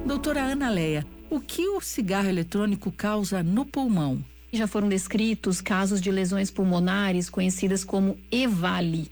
Doutora Ana Leia, o que o cigarro eletrônico causa no pulmão? Já foram descritos casos de lesões pulmonares conhecidas como EVALI,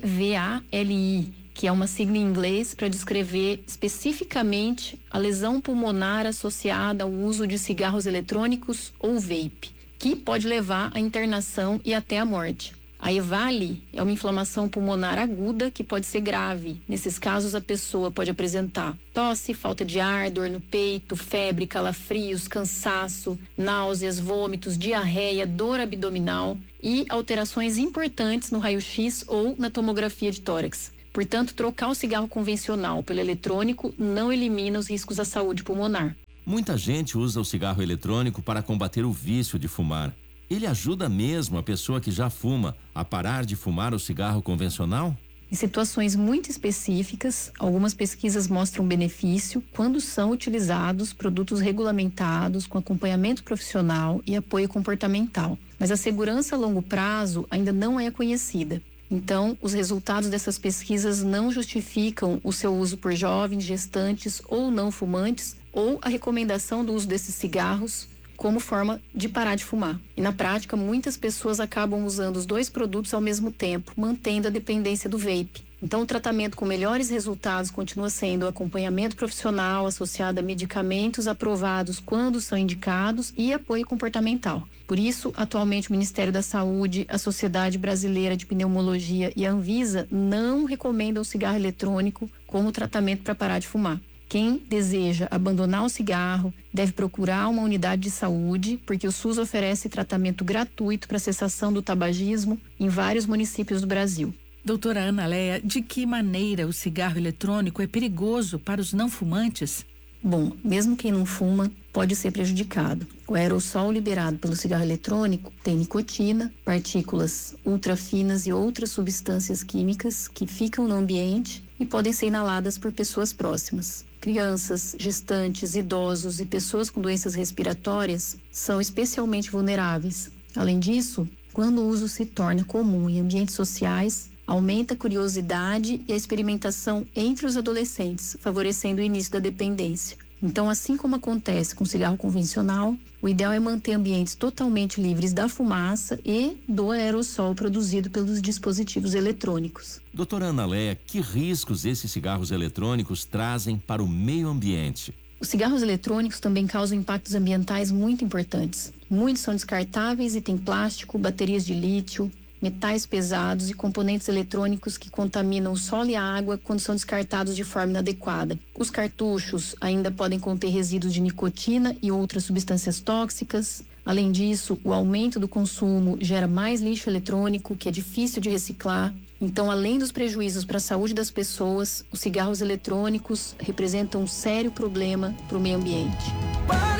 E-V-A-L-I, que é uma sigla em inglês para descrever especificamente a lesão pulmonar associada ao uso de cigarros eletrônicos ou vape, que pode levar à internação e até à morte. A EVALI é uma inflamação pulmonar aguda que pode ser grave. Nesses casos, a pessoa pode apresentar tosse, falta de ar, dor no peito, febre, calafrios, cansaço, náuseas, vômitos, diarreia, dor abdominal e alterações importantes no raio-x ou na tomografia de tórax. Portanto, trocar o cigarro convencional pelo eletrônico não elimina os riscos à saúde pulmonar. Muita gente usa o cigarro eletrônico para combater o vício de fumar. Ele ajuda mesmo a pessoa que já fuma a parar de fumar o cigarro convencional? Em situações muito específicas, algumas pesquisas mostram benefício quando são utilizados produtos regulamentados com acompanhamento profissional e apoio comportamental. Mas a segurança a longo prazo ainda não é conhecida. Então, os resultados dessas pesquisas não justificam o seu uso por jovens, gestantes ou não fumantes, ou a recomendação do uso desses cigarros como forma de parar de fumar. E na prática, muitas pessoas acabam usando os dois produtos ao mesmo tempo, mantendo a dependência do vape. Então, o tratamento com melhores resultados continua sendo o acompanhamento profissional associado a medicamentos aprovados quando são indicados e apoio comportamental. Por isso, atualmente o Ministério da Saúde, a Sociedade Brasileira de Pneumologia e a Anvisa não recomendam o cigarro eletrônico como tratamento para parar de fumar. Quem deseja abandonar o cigarro deve procurar uma unidade de saúde, porque o SUS oferece tratamento gratuito para cessação do tabagismo em vários municípios do Brasil. Doutora Ana Leia, de que maneira o cigarro eletrônico é perigoso para os não fumantes? Bom, mesmo quem não fuma pode ser prejudicado. O aerossol liberado pelo cigarro eletrônico tem nicotina, partículas ultrafinas e outras substâncias químicas que ficam no ambiente e podem ser inaladas por pessoas próximas. Crianças, gestantes, idosos e pessoas com doenças respiratórias são especialmente vulneráveis. Além disso, quando o uso se torna comum em ambientes sociais, aumenta a curiosidade e a experimentação entre os adolescentes, favorecendo o início da dependência. Então, assim como acontece com o cigarro convencional, o ideal é manter ambientes totalmente livres da fumaça e do aerossol produzido pelos dispositivos eletrônicos. Doutora Ana Leia, que riscos esses cigarros eletrônicos trazem para o meio ambiente? Os cigarros eletrônicos também causam impactos ambientais muito importantes. Muitos são descartáveis e têm plástico, baterias de lítio, metais pesados e componentes eletrônicos que contaminam o solo e a água quando são descartados de forma inadequada. Os cartuchos ainda podem conter resíduos de nicotina e outras substâncias tóxicas. Além disso, o aumento do consumo gera mais lixo eletrônico, que é difícil de reciclar. Então, além dos prejuízos para a saúde das pessoas, os cigarros eletrônicos representam um sério problema para o meio ambiente.